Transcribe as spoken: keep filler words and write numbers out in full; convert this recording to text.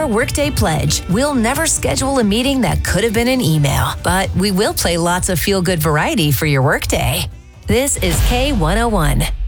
your Workday Pledge. We'll never schedule a meeting that could have been an email, but we will play lots of feel-good variety for your workday. This is K one oh one.